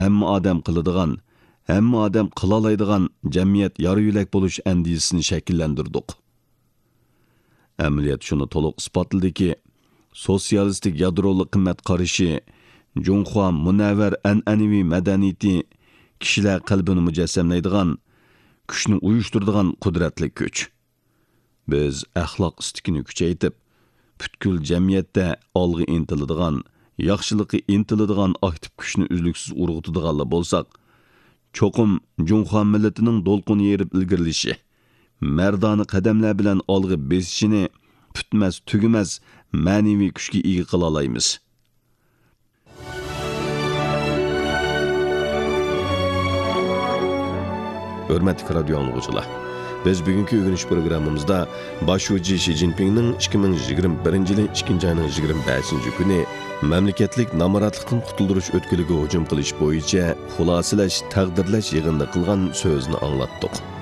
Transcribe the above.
hamma odam qiladigan, hamma odam qila oladigan jamiyat yoriyulak bo'lish andizasini shakllantirdik. Amaliyot shuni to'liq isbotladiki, sotsialistik yadroli qimmat qarashi, Junxua munavvar an'anaviy madaniyati kishilar qalbini mujassamlaydigan, kuchni uyushtiradigan qudratli kuch. Biz axloq istikini kuchaytib, butkul jamiyatda olg'a intiladigan, yaxshilikka intiladigan aktiv kuchni uzluksiz urg'utadiganlar bo'lsak, cho'qim Junxua millatining do'lqini yerib ilgirlishi, mardona qadamlar bilan olg'a besishini putmas, tugumas ma'naviy kuchga ega qila olamiz. Hürmetli radyo anlıqçılar, biz bugünkü öğreniş programımızda Başuci Xi Jinping'nin 2021 yılı 2. ayının 25. günü memleketlik namaratlıktan qutulduruş ötkülüge hücum qilish bo'yicha xulosalash, taqdirlash yig'inida qilgan so'zni anglatdik.